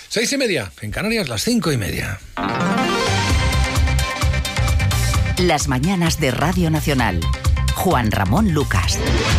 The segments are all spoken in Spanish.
6:30, en Canarias las 5:30. Las mañanas de Radio Nacional. Juan Ramón Lucas.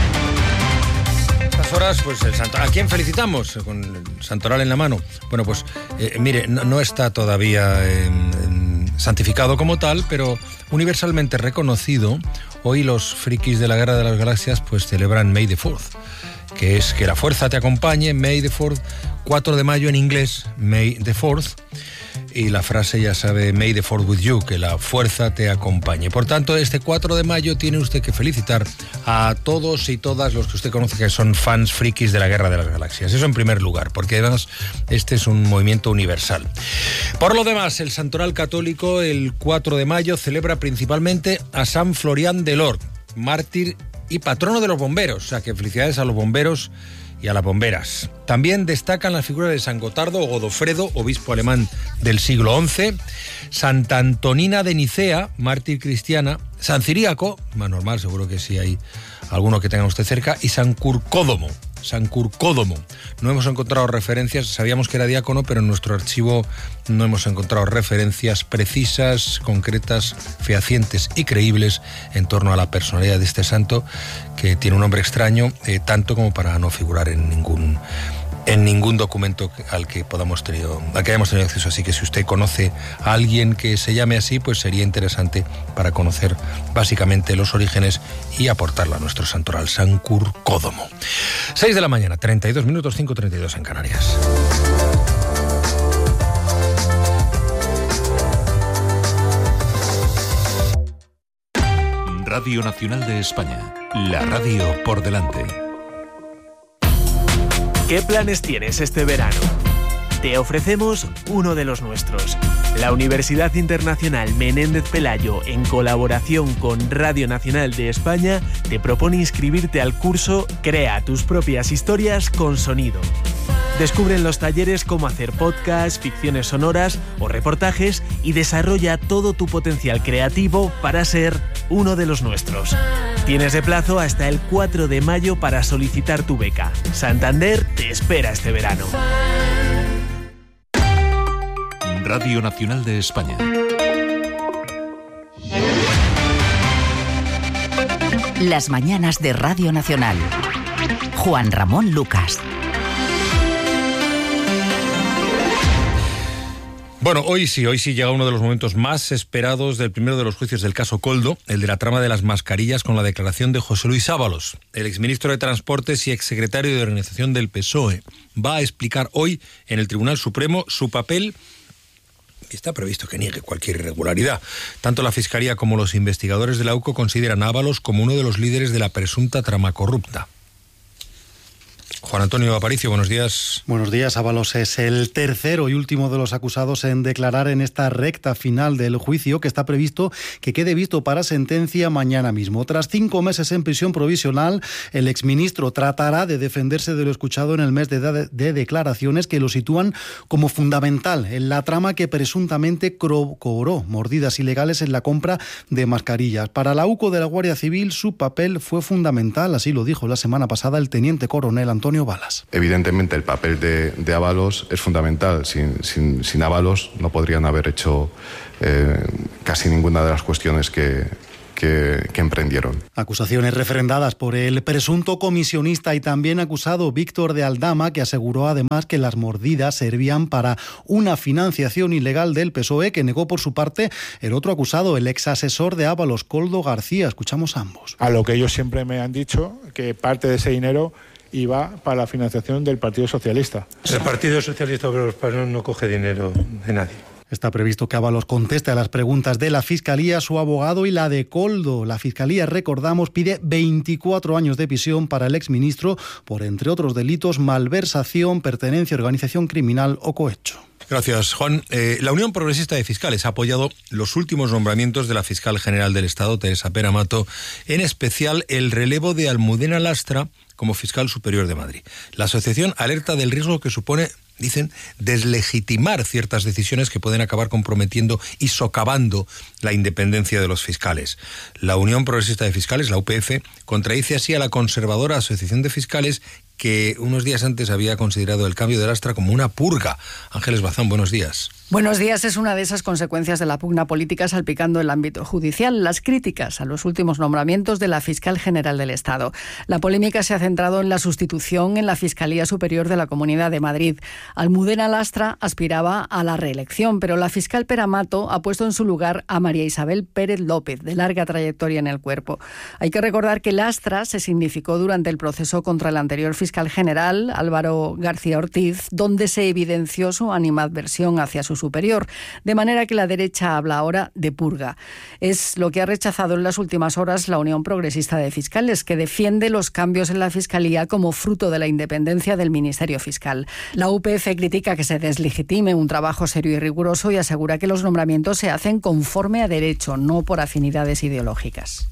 Estas horas, pues ¿a quién felicitamos con el santoral en la mano? Bueno, pues mire, no está todavía santificado como tal, pero universalmente reconocido. Hoy los frikis de la Guerra de las Galaxias pues celebran May the 4th, que es que la fuerza te acompañe. May the 4th, 4 de mayo en inglés, May the 4th. Y la frase ya sabe, May the 4th with you, que la fuerza te acompañe. Por tanto, este 4 de mayo tiene usted que felicitar a todos y todas los que usted conoce que son fans frikis de la Guerra de las Galaxias. Eso en primer lugar, porque además este es un movimiento universal. Por lo demás, el santoral católico el 4 de mayo celebra principalmente a San Florián de Lord, mártir y patrono de los bomberos. O sea, que felicidades a los bomberos y a las bomberas. También destacan la figura de San Gotardo o Godofredo, obispo alemán del siglo XI, Santa Antonina de Nicea, mártir cristiana, San Ciríaco, más normal, seguro que sí hay alguno que tenga usted cerca, y San Curcódomo. No hemos encontrado referencias, sabíamos que era diácono, pero en nuestro archivo no hemos encontrado referencias precisas, concretas, fehacientes y creíbles en torno a la personalidad de este santo, que tiene un nombre extraño, tanto como para no figurar en ningún documento al que hayamos tenido acceso. Así que si usted conoce a alguien que se llame así, pues sería interesante para conocer básicamente los orígenes y aportarla a nuestro santoral, San Curcódomo. 6 de la mañana, 32 minutos, 5:32 en Canarias. Radio Nacional de España, la radio por delante. ¿Qué planes tienes este verano? Te ofrecemos uno de los nuestros. La Universidad Internacional Menéndez Pelayo, en colaboración con Radio Nacional de España, te propone inscribirte al curso Crea tus propias historias con sonido. Descubre en los talleres cómo hacer podcasts, ficciones sonoras o reportajes y desarrolla todo tu potencial creativo para ser uno de los nuestros. Tienes de plazo hasta el 4 de mayo para solicitar tu beca. Santander te espera este verano. Radio Nacional de España. Las mañanas de Radio Nacional. Juan Ramón Lucas. Bueno, hoy sí llega uno de los momentos más esperados del primero de los juicios del caso Koldo, el de la trama de las mascarillas, con la declaración de José Luis Ábalos. El exministro de Transportes y exsecretario de Organización del PSOE va a explicar hoy en el Tribunal Supremo su papel. Está previsto que niegue cualquier irregularidad. Tanto la Fiscalía como los investigadores de la UCO consideran a Ábalos como uno de los líderes de la presunta trama corrupta. Juan Antonio Aparicio, buenos días. Buenos días. Ábalos es el tercero y último de los acusados en declarar en esta recta final del juicio, que está previsto que quede visto para sentencia mañana mismo. Tras 5 meses en prisión provisional, el exministro tratará de defenderse de lo escuchado en el mes de declaraciones que lo sitúan como fundamental en la trama que presuntamente cobró mordidas ilegales en la compra de mascarillas. Para la UCO de la Guardia Civil, su papel fue fundamental, así lo dijo la semana pasada el teniente coronel Antonio Balas. Evidentemente el papel de Ábalos es fundamental. Sin Ábalos no podrían haber hecho casi ninguna de las cuestiones que emprendieron. Acusaciones refrendadas por el presunto comisionista y también acusado Víctor de Aldama, que aseguró además que las mordidas servían para una financiación ilegal del PSOE, que negó por su parte el otro acusado, el exasesor de Ábalos, Koldo García. Escuchamos a ambos. A lo que ellos siempre me han dicho, que parte de ese dinero iba para la financiación del Partido Socialista. El Partido Socialista Obrero Español no coge dinero de nadie. Está previsto que Ábalos conteste a las preguntas de la Fiscalía, su abogado y la de Koldo. La Fiscalía, recordamos, pide 24 años de prisión para el exministro por, entre otros delitos, malversación, pertenencia a organización criminal o cohecho. Gracias, Juan. La Unión Progresista de Fiscales ha apoyado los últimos nombramientos de la fiscal general del Estado, Teresa Pera Mato, en especial el relevo de Almudena Lastra como fiscal superior de Madrid. La asociación alerta del riesgo que supone, dicen, deslegitimar ciertas decisiones que pueden acabar comprometiendo y socavando la independencia de los fiscales. La Unión Progresista de Fiscales, la UPF, contradice así a la conservadora Asociación de Fiscales, que unos días antes había considerado el cambio de lastra como una purga. Ángeles Bazán, buenos días. Buenos días. Es una de esas consecuencias de la pugna política salpicando el ámbito judicial, las críticas a los últimos nombramientos de la fiscal general del Estado. La polémica se ha centrado en la sustitución en la Fiscalía Superior de la Comunidad de Madrid. Almudena Lastra aspiraba a la reelección, pero la fiscal Pera Mato ha puesto en su lugar a María Isabel Pérez López, de larga trayectoria en el cuerpo. Hay que recordar que Lastra se significó durante el proceso contra el anterior fiscal general, Álvaro García Ortiz, donde se evidenció su animadversión hacia su superior, de manera que la derecha habla ahora de purga. Es lo que ha rechazado en las últimas horas la Unión Progresista de Fiscales, que defiende los cambios en la Fiscalía como fruto de la independencia del Ministerio Fiscal. La UPF critica que se deslegitime un trabajo serio y riguroso y asegura que los nombramientos se hacen conforme a derecho, no por afinidades ideológicas.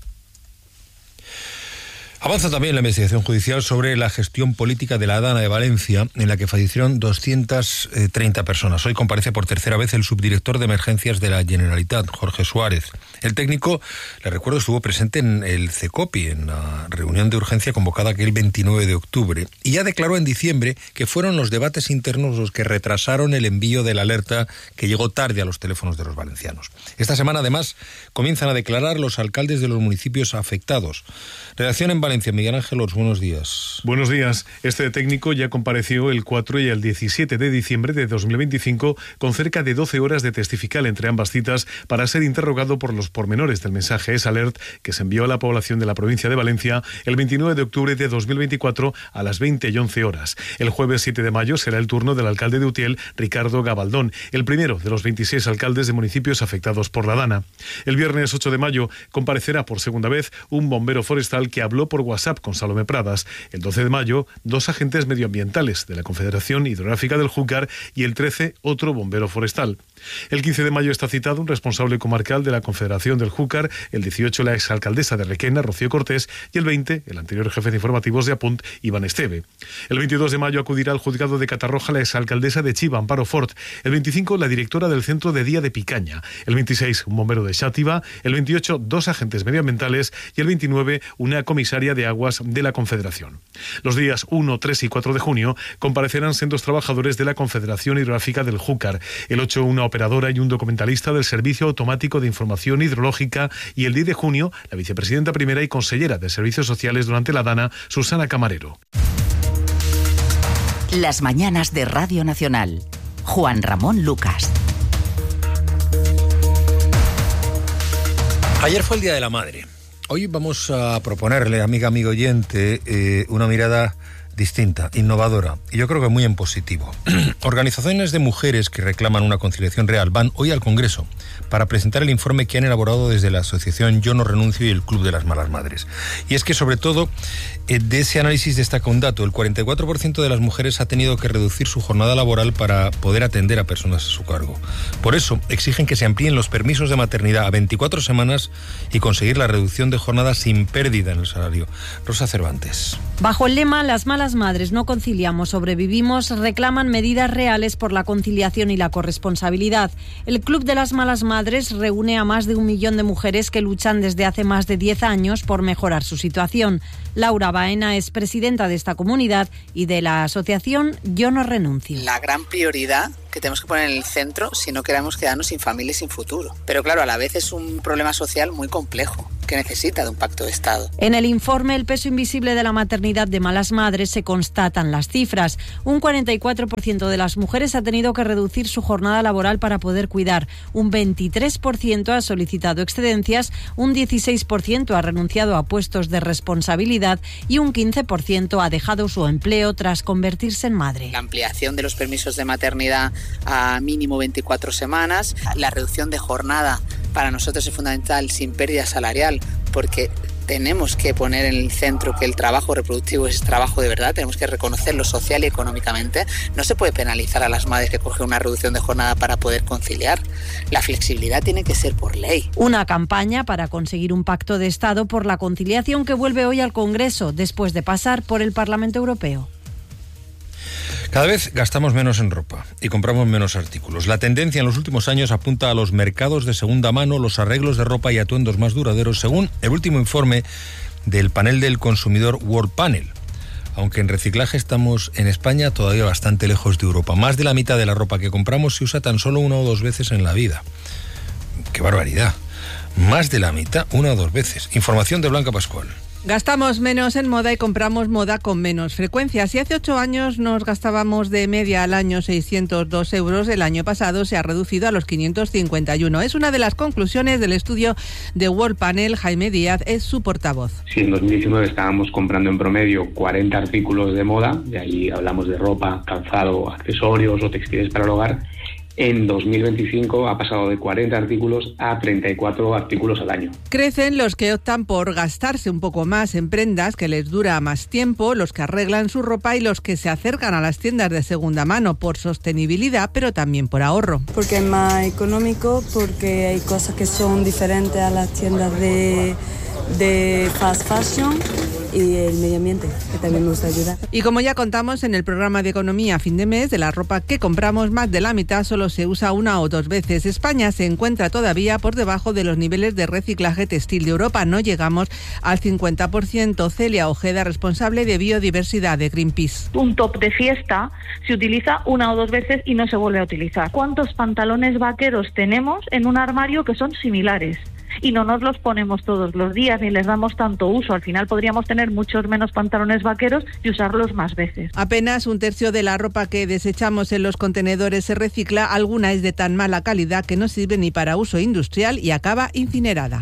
Avanza también la investigación judicial sobre la gestión política de la Dana de Valencia, en la que fallecieron 230 personas. Hoy comparece por tercera vez el subdirector de emergencias de la Generalitat, Jorge Suárez. El técnico, le recuerdo, estuvo presente en el CECOPI, en la reunión de urgencia convocada aquel 29 de octubre, y ya declaró en diciembre que fueron los debates internos los que retrasaron el envío de la alerta que llegó tarde a los teléfonos de los valencianos. Esta semana, además, comienzan a declarar los alcaldes de los municipios afectados. Redacción en Valencia, Miguel Ángel Ors, buenos días. Buenos días. Este técnico ya compareció el 4 y el 17 de diciembre de 2025 con cerca de 12 horas de testifical entre ambas citas para ser interrogado por los pormenores del mensaje S-Alert que se envió a la población de la provincia de Valencia el 29 de octubre de 2024 a las 20 y 11 horas. El jueves 7 de mayo será el turno del alcalde de Utiel, Ricardo Gabaldón, el primero de los 26 alcaldes de municipios afectados por la Dana. El viernes 8 de mayo comparecerá por segunda vez un bombero forestal que habló por WhatsApp con Salomé Pradas. El 12 de mayo, 2 agentes medioambientales de la Confederación Hidrográfica del Júcar y el 13 otro bombero forestal. El 15 de mayo está citado un responsable comarcal de la Confederación del Júcar, el 18 la exalcaldesa de Requena, Rocío Cortés, y el 20 el anterior jefe de informativos de Apunt, Iván Esteve. El 22 de mayo acudirá al juzgado de Catarroja la exalcaldesa de Chiva, Amparo Fort. El 25 la directora del Centro de Día de Picaña. El 26 un bombero de Xàtiva. El 28 2 agentes medioambientales y el 29 una comisaria de aguas de la Confederación. Los días 1, 3 y 4 de junio comparecerán sendos trabajadores de la Confederación Hidrográfica del Júcar. El 8 una operadora y un documentalista del Servicio Automático de Información Hidrológica, y el 10 de junio la vicepresidenta primera y consellera de Servicios Sociales durante la Dana, Susana Camarero. Las mañanas de Radio Nacional. Juan Ramón Lucas. Ayer fue el Día de la Madre. Hoy vamos a proponerle, amiga, amigo oyente, una mirada distinta, innovadora, y yo creo que muy en positivo. Organizaciones de mujeres que reclaman una conciliación real van hoy al Congreso para presentar el informe que han elaborado desde la asociación Yo No Renuncio y el Club de las Malas Madres. Y es que, sobre todo, de ese análisis destaca un dato: el 44% de las mujeres ha tenido que reducir su jornada laboral para poder atender a personas a su cargo. Por eso, exigen que se amplíen los permisos de maternidad a 24 semanas y conseguir la reducción de jornada sin pérdida en el salario. Rosa Cervantes. Bajo el lema "Las malas madres no conciliamos, sobrevivimos", reclaman medidas reales por la conciliación y la corresponsabilidad. El Club de las Malas Madres reúne a más de 1 millón de mujeres que luchan desde hace más de 10 años por mejorar su situación. Laura Baena es presidenta de esta comunidad y de la asociación Yo No Renuncio. La gran prioridad que tenemos que poner en el centro si no queremos quedarnos sin familia y sin futuro. Pero claro, a la vez es un problema social muy complejo que necesita de un pacto de Estado. En el informe El peso invisible de la maternidad de malas madres se constatan las cifras. Un 44% de las mujeres ha tenido que reducir su jornada laboral para poder cuidar. Un 23% ha solicitado excedencias, un 16% ha renunciado a puestos de responsabilidad y un 15% ha dejado su empleo tras convertirse en madre. La ampliación de los permisos de maternidad a mínimo 24 semanas, la reducción de jornada para nosotros es fundamental sin pérdida salarial, porque tenemos que poner en el centro que el trabajo reproductivo es trabajo de verdad, tenemos que reconocerlo social y económicamente. No se puede penalizar a las madres que cogen una reducción de jornada para poder conciliar. La flexibilidad tiene que ser por ley. Una campaña para conseguir un pacto de Estado por la conciliación que vuelve hoy al Congreso, después de pasar por el Parlamento Europeo. Cada vez gastamos menos en ropa y compramos menos artículos. La tendencia en los últimos años apunta a los mercados de segunda mano, los arreglos de ropa y atuendos más duraderos, según el último informe del panel del consumidor World Panel. aunque en reciclaje estamos en España todavía bastante lejos de Europa. Más de la mitad de la ropa que compramos se usa tan solo 1 o 2 veces en la vida. ¡Qué barbaridad! Más de la mitad, 1 o 2 veces. Información de Blanca Pascual. Gastamos menos en moda y compramos moda con menos frecuencia. Si hace 8 años nos gastábamos de media al año 602 euros, el año pasado se ha reducido a los 551. Es una de las conclusiones del estudio de World Panel. Jaime Díaz es su portavoz. Si en 2019 estábamos comprando en promedio 40 artículos de moda, de ahí hablamos de ropa, calzado, accesorios o textiles para el hogar, en 2025 ha pasado de 40 artículos a 34 artículos al año. Crecen los que optan por gastarse un poco más en prendas que les dura más tiempo, los que arreglan su ropa y los que se acercan a las tiendas de segunda mano por sostenibilidad, pero también por ahorro. Porque es más económico, porque hay cosas que son diferentes a las tiendas de fast fashion y el medio ambiente, que también nos ayuda. Y como ya contamos en el programa de economía a fin de mes, de la ropa que compramos, más de la mitad solo se usa 1 o 2 veces. España se encuentra todavía por debajo de los niveles de reciclaje textil de Europa. No llegamos al 50%. Celia Ojeda, responsable de biodiversidad de Greenpeace. Un top de fiesta se utiliza 1 o 2 veces y no se vuelve a utilizar. ¿Cuántos pantalones vaqueros tenemos en un armario que son similares? Y no nos los ponemos todos los días ni les damos tanto uso. Al final podríamos tener muchos menos pantalones vaqueros y usarlos más veces. Apenas 1/3 de la ropa que desechamos en los contenedores se recicla. Alguna es de tan mala calidad que no sirve ni para uso industrial y acaba incinerada.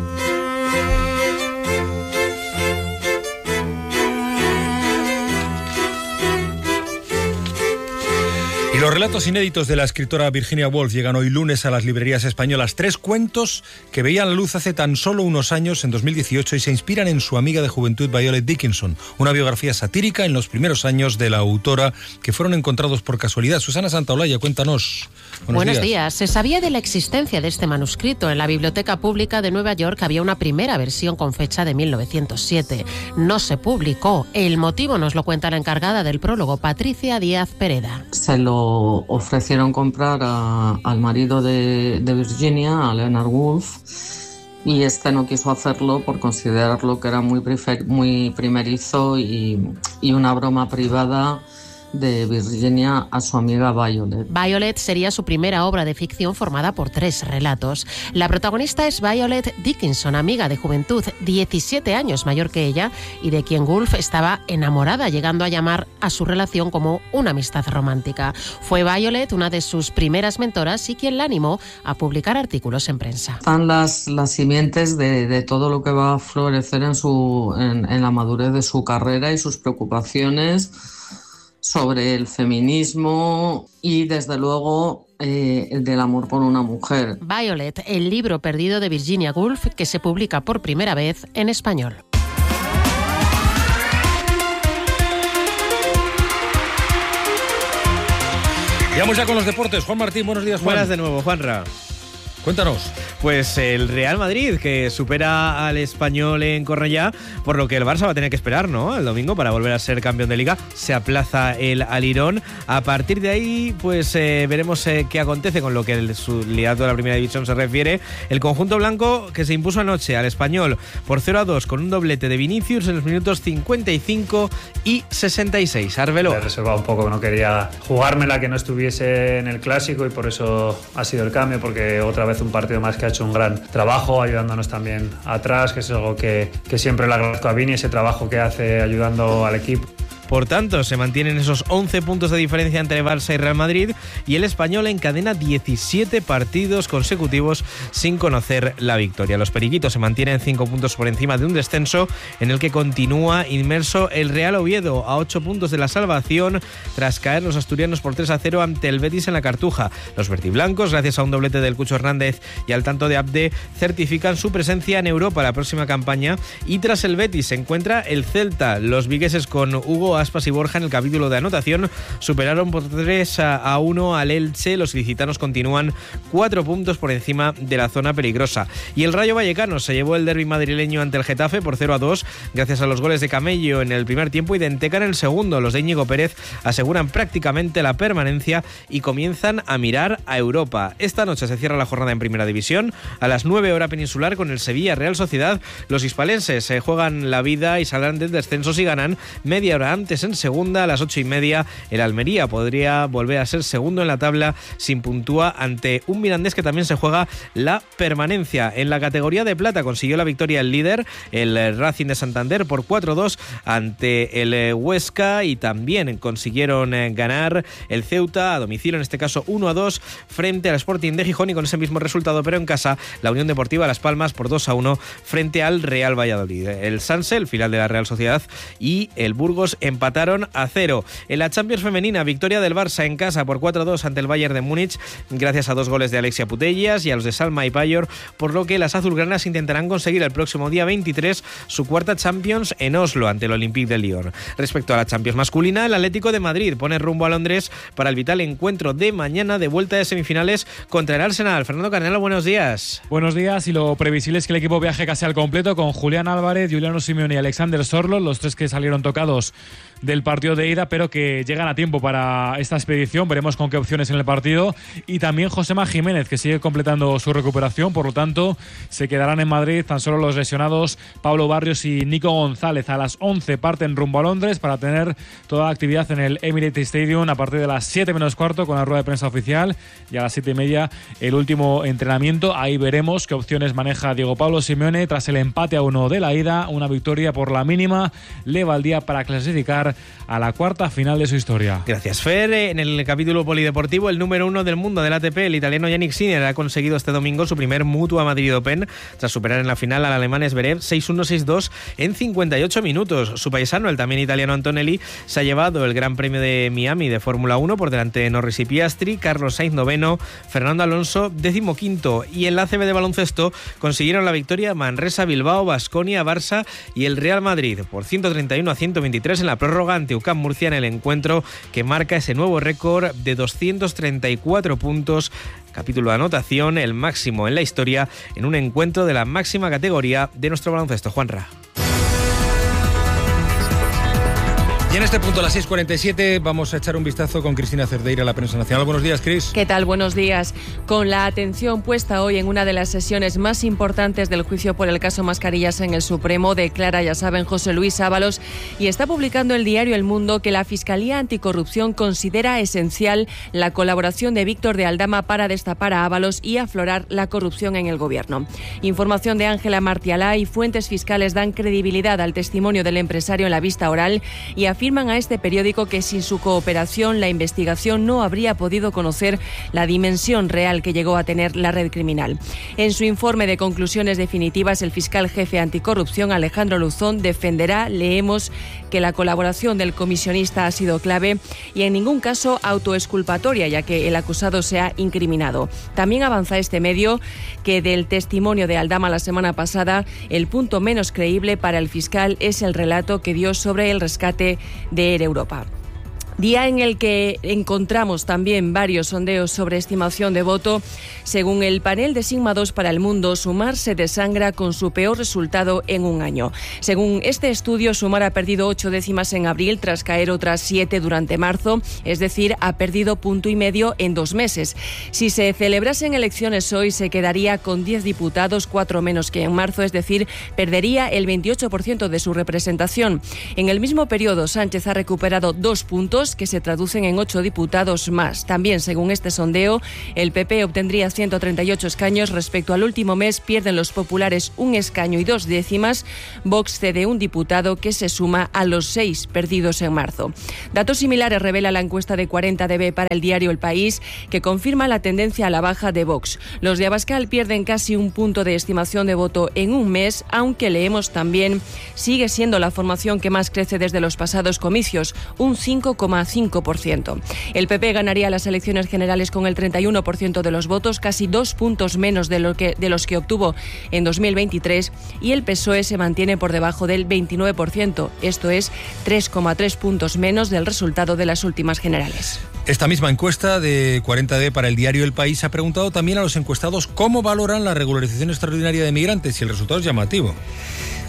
Y los relatos inéditos de la escritora Virginia Woolf llegan hoy lunes a las librerías españolas. 3 cuentos que veían la luz hace tan solo unos años, en 2018, y se inspiran en su amiga de juventud Violet Dickinson. Una biografía satírica en los primeros años de la autora que fueron encontrados por casualidad. Susana Santaolalla, cuéntanos. Buenos días. Se sabía de la existencia de este manuscrito. En la Biblioteca Pública de Nueva York había una primera versión con fecha de 1907. No se publicó. El motivo nos lo cuenta la encargada del prólogo, Patricia Díaz Pereda. Se lo ofrecieron comprar al marido de Virginia, a Leonard Woolf, y este no quiso hacerlo por considerarlo que era muy primerizo y una broma privada de Virginia a su amiga Violet. Violet sería su primera obra de ficción formada por 3 relatos. La protagonista es Violet Dickinson, amiga de juventud, 17 años mayor que ella y de quien Woolf estaba enamorada, llegando a llamar a su relación como una amistad romántica. Fue Violet una de sus primeras mentoras y quien la animó a publicar artículos en prensa. Están las simientes de todo lo que va a florecer en la madurez de su carrera y sus preocupaciones sobre el feminismo y, desde luego, el del amor por una mujer. Violet, el libro perdido de Virginia Woolf, que se publica por primera vez en español. Y vamos ya con los deportes. Juan Martín, buenos días, Juan. Buenas de nuevo, Juanra. Cuéntanos. Pues el Real Madrid, que supera al Español en Cornellá, por lo que el Barça va a tener que esperar, ¿no?, el domingo para volver a ser campeón de Liga. Se aplaza el Alirón. A partir de ahí, pues veremos qué acontece con lo que su liderato de la Primera División se refiere. El conjunto blanco, que se impuso anoche al Español por 0-2 con un doblete de Vinicius en los minutos 55 y 66. Arbeloa. Me he reservado un poco, no quería jugármela que no estuviese en el Clásico y por eso ha sido el cambio, porque otra vez un partido más que ha hecho un gran trabajo ayudándonos también atrás, que es algo que siempre le agradezco a Vini, ese trabajo que hace ayudando al equipo. Por tanto, se mantienen esos 11 puntos de diferencia entre Barça y Real Madrid y el Español encadena 17 partidos consecutivos sin conocer la victoria. Los periquitos se mantienen 5 puntos por encima de un descenso en el que continúa inmerso el Real Oviedo, a 8 puntos de la salvación tras caer los asturianos por 3-0 ante el Betis en la Cartuja. Los verdiblancos, gracias a un doblete del Cucho Hernández y al tanto de Abde, certifican su presencia en Europa la próxima campaña, y tras el Betis se encuentra el Celta. Los vigueses, con Hugo Aspas y Borja en el capítulo de anotación, superaron por 3-1 al Elche. Los ilicitanos continúan 4 puntos por encima de la zona peligrosa. Y el Rayo Vallecano se llevó el derbi madrileño ante el Getafe por 0-2 gracias a los goles de Camello en el primer tiempo y de Enteca en el segundo. Los de Íñigo Pérez aseguran prácticamente la permanencia y comienzan a mirar a Europa. Esta noche se cierra la jornada en Primera División a las 9 hora peninsular con el Sevilla Real Sociedad. Los hispalenses se juegan la vida y saldrán del descenso si ganan media hora antes Antes en segunda, a las 8:30, el Almería podría volver a ser segundo en la tabla sin puntúa ante un Mirandés que también se juega la permanencia. En la categoría de plata consiguió la victoria el líder, el Racing de Santander, por 4-2 ante el Huesca, y también consiguieron ganar el Ceuta a domicilio, en este caso 1-2 frente al Sporting de Gijón, y con ese mismo resultado, pero en casa, la Unión Deportiva Las Palmas por 2-1 frente al Real Valladolid. El Sanse, el filial de la Real Sociedad, y el Burgos empataron a 0. En la Champions femenina, victoria del Barça en casa por 4-2 ante el Bayern de Múnich, gracias a 2 goles de Alexia Putellas y a los de Salma y Payor, por lo que las azulgranas intentarán conseguir el próximo día 23 su cuarta Champions en Oslo ante el Olympique de Lyon. Respecto a la Champions masculina, el Atlético de Madrid pone rumbo a Londres para el vital encuentro de mañana de vuelta de semifinales contra el Arsenal. Fernando Carnero, buenos días. Buenos días, y lo previsible es que el equipo viaje casi al completo con Julián Álvarez, Giuliano Simeone y Alexander Sorloth, los 3 que salieron tocados del partido de ida, pero que llegan a tiempo para esta expedición. Veremos con qué opciones en el partido. Y también Josema Jiménez, que sigue completando su recuperación, por lo tanto se quedarán en Madrid tan solo los lesionados Pablo Barrios y Nico González. A las 11 parten rumbo a Londres para tener toda la actividad en el Emirates Stadium a partir de las 7 menos cuarto con la rueda de prensa oficial, y a las 7:30 el último entrenamiento. Ahí veremos qué opciones maneja Diego Pablo Simeone tras el empate a 1 de la ida. Una victoria por la mínima le valdría para clasificar a la cuarta final de su historia. Gracias, Fer. En el capítulo polideportivo, el número 1 del mundo del ATP, el italiano Yannick Sinner, ha conseguido este domingo su primer Mutua Madrid Open tras superar en la final al alemán Zverev 6-1, 6-2 en 58 minutos. Su paisano, el también italiano Antonelli, se ha llevado el Gran Premio de Miami de Fórmula 1 por delante de Norris y Piastri, Carlos Sainz noveno, Fernando Alonso 15º. Y en la ACB de baloncesto consiguieron la victoria Manresa, Bilbao, Baskonia, Barça y el Real Madrid por 131-123 en la prórroga ante UCAM Murcia, en el encuentro que marca ese nuevo récord de 234 puntos, capítulo de anotación, el máximo en la historia en un encuentro de la máxima categoría de nuestro baloncesto. Juanra. Y en este punto, a las 6:47, vamos a echar un vistazo con Cristina Cerdeira a la prensa nacional. Buenos días, Cris. ¿Qué tal? Buenos días. Con la atención puesta hoy en una de las sesiones más importantes del juicio por el caso Mascarillas en el Supremo, declara, ya saben, José Luis Ábalos, y está publicando el diario El Mundo que la Fiscalía Anticorrupción considera esencial la colaboración de Víctor de Aldama para destapar a Ábalos y aflorar la corrupción en el Gobierno. Información de Ángela Martialá y fuentes fiscales dan credibilidad al testimonio del empresario en la vista oral y afirman a este periódico que sin su cooperación la investigación no habría podido conocer la dimensión real que llegó a tener la red criminal. En su informe de conclusiones definitivas, el fiscal jefe anticorrupción Alejandro Luzón defenderá, leemos, que la colaboración del comisionista ha sido clave y en ningún caso autoexculpatoria, ya que el acusado se ha incriminado. También avanza este medio que del testimonio de Aldama la semana pasada, el punto menos creíble para el fiscal es el relato que dio sobre el rescate de Air Europa. Día en el que encontramos también varios sondeos sobre estimación de voto. Según el panel de Sigma 2 para el Mundo, Sumar se desangra con su peor resultado en un año. Según este estudio, Sumar ha perdido 8 décimas en abril tras caer otras 7 durante marzo, es decir, ha perdido 1,5 puntos en 2 meses. Si se celebrasen elecciones hoy, se quedaría con 10 diputados, 4 menos que en marzo, es decir, perdería el 28% de su representación. En el mismo periodo, Sánchez ha recuperado 2 puntos, que se traducen en 8 diputados más. También, según este sondeo, el PP obtendría 138 escaños. Respecto al último mes, pierden los populares 1 escaño y 2 décimas. Vox cede 1 diputado, que se suma a los 6 perdidos en marzo. Datos similares revela la encuesta de 40DB para el diario El País, que confirma la tendencia a la baja de Vox. Los de Abascal pierden casi 1 punto de estimación de voto en un mes, aunque leemos también sigue siendo la formación que más crece desde los pasados comicios, un 5,5%. El PP ganaría las elecciones generales con el 31% de los votos, casi 2 puntos menos de los que obtuvo en 2023, y el PSOE se mantiene por debajo del 29%, esto es 3,3 puntos menos del resultado de las últimas generales. Esta misma encuesta de 40D para el diario El País ha preguntado también a los encuestados cómo valoran la regularización extraordinaria de migrantes, y el resultado es llamativo.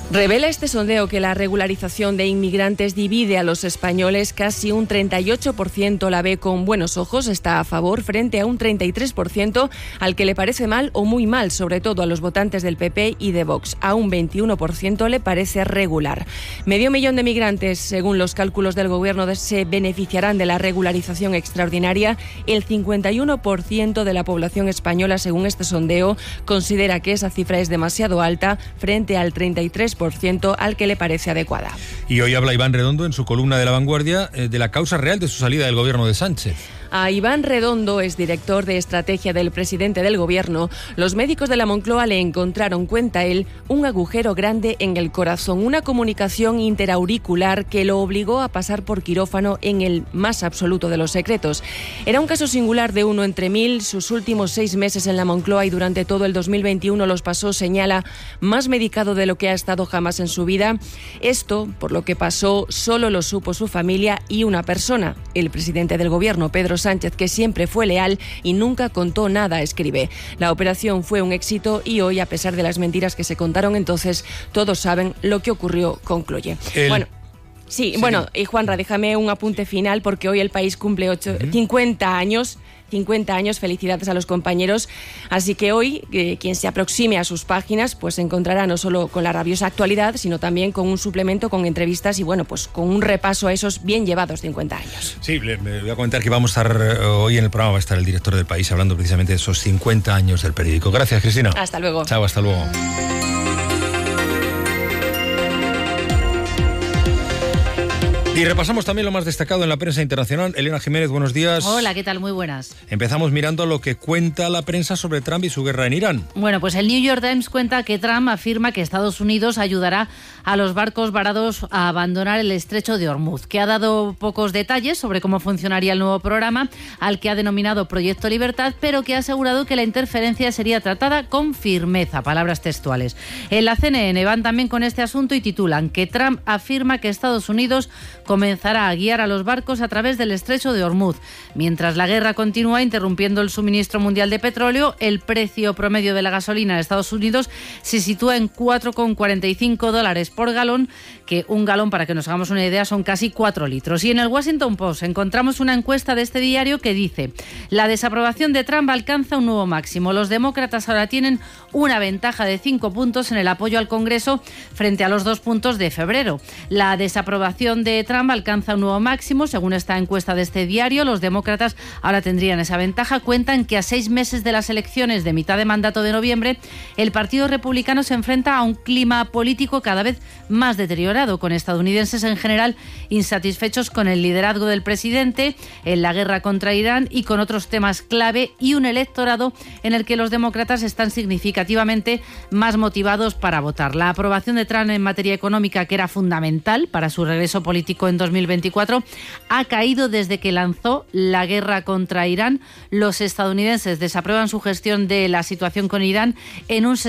Revela este sondeo que la regularización de inmigrantes divide a los españoles. Casi un 38% la ve con buenos ojos, está a favor, frente a un 33% al que le parece mal o muy mal, sobre todo a los votantes del PP y de Vox. A un 21% le parece regular. 500.000 de migrantes, según los cálculos del Gobierno, se beneficiarán de la regularización extraordinaria. El 51% de la población española, según este sondeo, considera que esa cifra es demasiado alta, frente al 33% al que le parece adecuada. Y hoy habla Iván Redondo en su columna de La Vanguardia de la causa real de su salida del gobierno de Sánchez. A Iván Redondo, es director de estrategia del presidente del Gobierno, los médicos de la Moncloa le encontraron, cuenta él, un agujero grande en el corazón, una comunicación interauricular que lo obligó a pasar por quirófano en el más absoluto de los secretos. Era un caso singular de uno entre mil. Sus últimos 6 meses en la Moncloa y durante todo el 2021 los pasó, señala, más medicado de lo que ha estado jamás en su vida. Esto, por lo que pasó, solo lo supo su familia y una persona, el presidente del Gobierno, Pedro Sánchez, que siempre fue leal y nunca contó nada, escribe. La operación fue un éxito y hoy, a pesar de las mentiras que se contaron entonces, todos saben lo que ocurrió, concluye. Bueno, sí, bueno, y Juanra, déjame un apunte final porque hoy el país cumple 50 años. 50 años, felicidades a los compañeros. Así que hoy, quien se aproxime a sus páginas, pues se encontrará no solo con la rabiosa actualidad, sino también con un suplemento, con entrevistas y, bueno, pues con un repaso a esos bien llevados 50 años. Sí, me voy a comentar que vamos a estar hoy en el programa, va a estar el director del País hablando precisamente de esos 50 años del periódico. Gracias, Cristina. Hasta luego. Chao, hasta luego. Y repasamos también lo más destacado en la prensa internacional. Elena Jiménez, buenos días. Hola, ¿qué tal? Muy buenas. Empezamos mirando lo que cuenta la prensa sobre Trump y su guerra en Irán. Bueno, pues el New York Times cuenta que Trump afirma que Estados Unidos ayudará a los barcos varados a abandonar el estrecho de Hormuz, que ha dado pocos detalles sobre cómo funcionaría el nuevo programa, al que ha denominado Proyecto Libertad, pero que ha asegurado que la interferencia sería tratada con firmeza, palabras textuales. En la CNN van también con este asunto y titulan que Trump afirma que Estados Unidos comenzará a guiar a los barcos a través del estrecho de Hormuz. Mientras la guerra continúa interrumpiendo el suministro mundial de petróleo, el precio promedio de la gasolina en Estados Unidos se sitúa en $4,45 por galón, que un galón, para que nos hagamos una idea, son casi 4 litros. Y en el Washington Post encontramos una encuesta de este diario que dice: la desaprobación de Trump alcanza un nuevo máximo. Los demócratas ahora tienen una ventaja de 5 puntos en el apoyo al Congreso frente a los 2 puntos de febrero. La desaprobación de Trump alcanza un nuevo máximo. Según esta encuesta de este diario, los demócratas ahora tendrían esa ventaja. Cuentan que a 6 meses de las elecciones de mitad de mandato de noviembre, el Partido Republicano se enfrenta a un clima político cada vez más deteriorado, con estadounidenses en general insatisfechos con el liderazgo del presidente en la guerra contra Irán y con otros temas clave, y un electorado en el que los demócratas están significativamente más motivados para votar. La aprobación de Trump en materia económica, que era fundamental para su regreso político en 2024, ha caído desde que lanzó la guerra contra Irán. Los estadounidenses desaprueban su gestión de la situación con Irán en un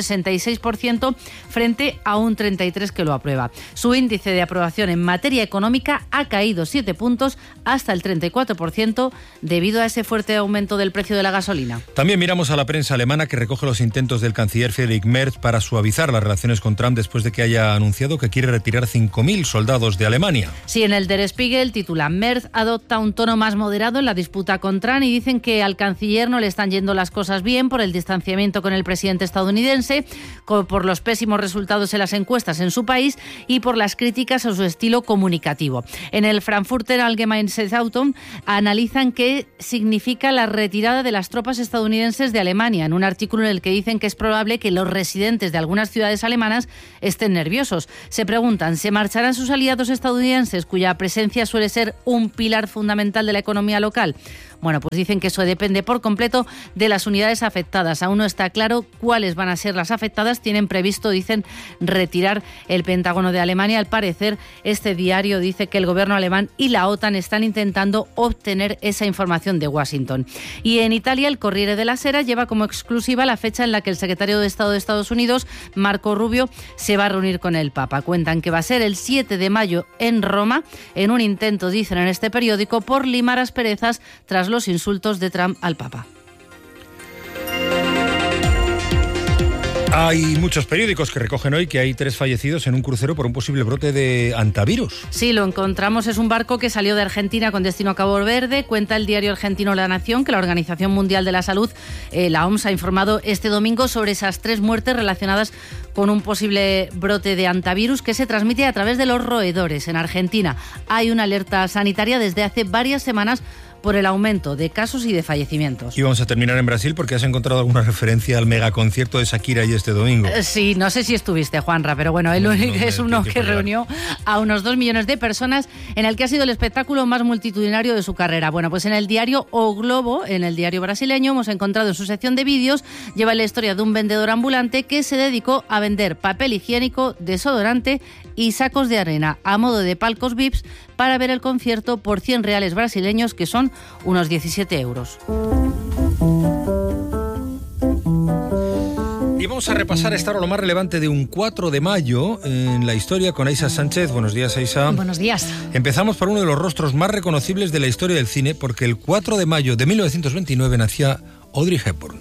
66% frente a un 33% que lo aprueba. Su índice de aprobación en materia económica ha caído 7 puntos hasta el 34% debido a ese fuerte aumento del precio de la gasolina. También miramos a la prensa alemana, que recoge los intentos del canciller Friedrich Merz para suavizar las relaciones con Trump después de que haya anunciado que quiere retirar 5.000 soldados de Alemania. Sí, en el Der Spiegel titulan: Merz adopta un tono más moderado en la disputa con Trump, y dicen que al canciller no le están yendo las cosas bien por el distanciamiento con el presidente estadounidense, por los pésimos resultados en las encuestas en su país y por las críticas a su estilo comunicativo. En el Frankfurter Allgemeine Zeitung analizan qué significa la retirada de las tropas estadounidenses de Alemania, en un artículo en el que dicen que es probable que los residentes de algunas ciudades alemanas estén nerviosos. Se preguntan: ¿se marcharán sus aliados estadounidenses, cuya presencia suele ser un pilar fundamental de la economía local? Bueno, pues dicen que eso depende por completo de las unidades afectadas. Aún no está claro cuáles van a ser las afectadas. Tienen previsto, dicen, retirar el Pentágono de Alemania. Al parecer, este diario dice que el gobierno alemán y la OTAN están intentando obtener esa información de Washington. Y en Italia, el Corriere della Sera lleva como exclusiva la fecha en la que el secretario de Estado de Estados Unidos, Marco Rubio, se va a reunir con el Papa. Cuentan que va a ser el 7 de mayo en Roma, en un intento, dicen en este periódico, por limar asperezas tras los insultos de Trump al Papa. Hay muchos periódicos que recogen hoy que hay 3 fallecidos en un crucero por un posible brote de antivirus. Sí, lo encontramos. Es un barco que salió de Argentina con destino a Cabo Verde. Cuenta el diario argentino La Nación que la Organización Mundial de la Salud, la OMS, ha informado este domingo sobre esas 3 muertes relacionadas con un posible brote de antivirus que se transmite a través de los roedores. En Argentina hay una alerta sanitaria desde hace varias semanas por el aumento de casos y de fallecimientos. Y vamos a terminar en Brasil porque has encontrado alguna referencia al megaconcierto de Shakira y este domingo. Sí, no sé si estuviste, Juanra, pero bueno, él es uno que reunió a unos 2 millones de personas en el que ha sido el espectáculo más multitudinario de su carrera. Bueno, pues en el diario O Globo, en el diario brasileño, hemos encontrado en su sección de vídeos, lleva la historia de un vendedor ambulante que se dedicó a vender papel higiénico, desodorante y sacos de arena a modo de palcos VIPs para ver el concierto por 100 reales brasileños, que son unos 17 euros. Y vamos a repasar esta hora lo más relevante de un 4 de mayo en la historia con Aisha Sánchez. Buenos días, Aisha. Buenos días. Empezamos por uno de los rostros más reconocibles de la historia del cine, porque el 4 de mayo de 1929 nacía Audrey Hepburn.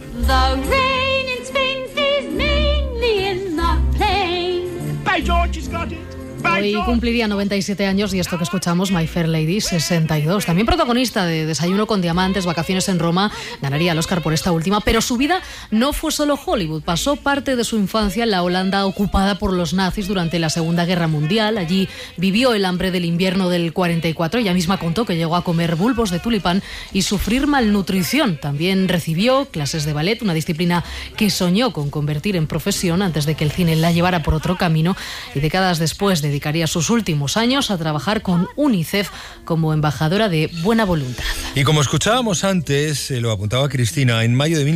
Hoy cumpliría 97 años y esto que escuchamos, My Fair Lady, 62. También protagonista de Desayuno con Diamantes, Vacaciones en Roma, ganaría el Oscar por esta última, pero su vida no fue solo Hollywood. Pasó parte de su infancia en la Holanda ocupada por los nazis durante la Segunda Guerra Mundial. Allí vivió el hambre del invierno del 44. Ella misma contó que llegó a comer bulbos de tulipán y sufrir malnutrición. También recibió clases de ballet, una disciplina que soñó con convertir en profesión antes de que el cine la llevara por otro camino, y décadas después dedicaría sus últimos años a trabajar con UNICEF como embajadora de buena voluntad. Y como escuchábamos antes, lo apuntaba Cristina, en mayo de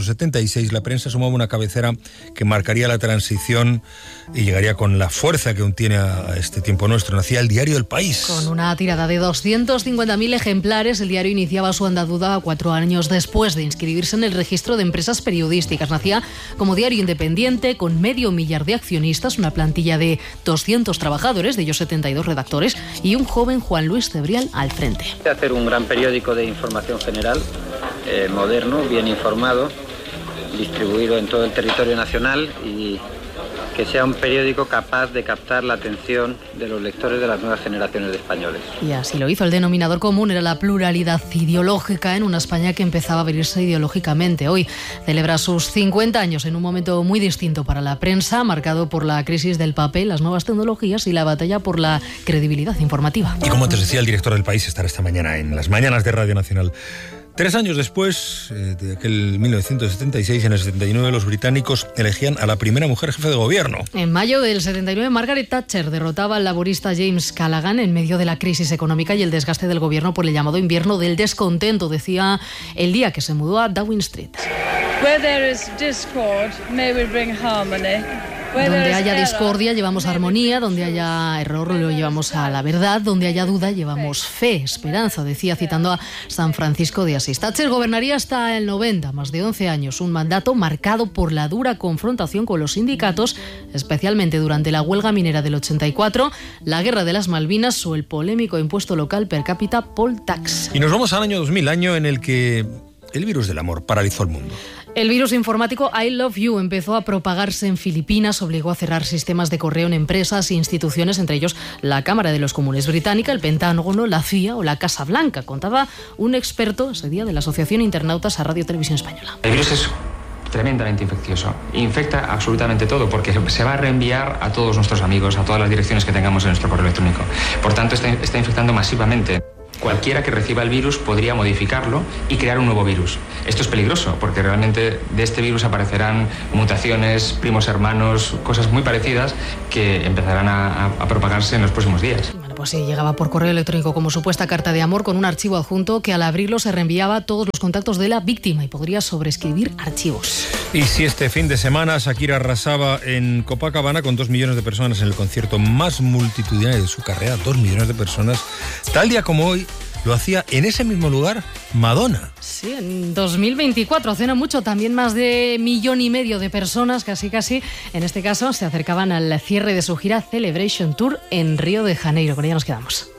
1976 la prensa sumaba una cabecera que marcaría la transición y llegaría con la fuerza que aún tiene a este tiempo nuestro. Nacía el diario El País. Con una tirada de 250.000 ejemplares, el diario iniciaba su andadura 4 años después de inscribirse en el registro de empresas periodísticas. Nacía como diario independiente, con 500.000 de accionistas, una plantilla de 200 trabajadores, de ellos 72 redactores, y un joven Juan Luis Cebrial al frente. Hacer un gran periódico de información general, moderno, bien informado, distribuido en todo el territorio nacional, y que sea un periódico capaz de captar la atención de los lectores de las nuevas generaciones de españoles. Y así lo hizo. El denominador común era la pluralidad ideológica en una España que empezaba a abrirse ideológicamente. Hoy celebra sus 50 años en un momento muy distinto para la prensa, marcado por la crisis del papel, las nuevas tecnologías y la batalla por la credibilidad informativa. Y como antes decía el director del País, estará esta mañana en las mañanas de Radio Nacional. 3 años después de aquel 1976, en el 79 los británicos elegían a la primera mujer jefe de gobierno. En mayo del 79, Margaret Thatcher derrotaba al laborista James Callaghan en medio de la crisis económica y el desgaste del gobierno por el llamado invierno del descontento, decía el día que se mudó a Downing Street. Where there is discord, may we bring harmony. Donde haya discordia llevamos armonía, donde haya error lo llevamos a la verdad, donde haya duda llevamos fe, esperanza, decía citando a San Francisco de Asís. Thatcher gobernaría hasta el 90, más de 11 años, un mandato marcado por la dura confrontación con los sindicatos, especialmente durante la huelga minera del 84, la guerra de las Malvinas o el polémico impuesto local per cápita poll tax. Y nos vamos al año 2000, año en el que el virus del amor paralizó el mundo. El virus informático I Love You empezó a propagarse en Filipinas, obligó a cerrar sistemas de correo en empresas e instituciones, entre ellos la Cámara de los Comunes británica, el Pentágono, la CIA o la Casa Blanca, contaba un experto ese día de la Asociación Internautas a Radio Televisión Española. El virus es tremendamente infeccioso. Infecta absolutamente todo porque se va a reenviar a todos nuestros amigos, a todas las direcciones que tengamos en nuestro correo electrónico. Por tanto, está infectando masivamente. Cualquiera que reciba el virus podría modificarlo y crear un nuevo virus. Esto es peligroso porque realmente de este virus aparecerán mutaciones, primos hermanos, cosas muy parecidas que empezarán a propagarse en los próximos días. Bueno, pues sí, llegaba por correo electrónico como supuesta carta de amor con un archivo adjunto que al abrirlo se reenviaba a todos los contactos de la víctima y podría sobreescribir archivos. Y si este fin de semana Shakira arrasaba en Copacabana con 2 millones de personas en el concierto más multitudinario de su carrera, 2 millones de personas, tal día como hoy lo hacía en ese mismo lugar Madonna. Sí, en 2024, hace no mucho, también más de 1,5 millones de personas, casi, en este caso, se acercaban al cierre de su gira Celebration Tour en Río de Janeiro. Con ella nos quedamos.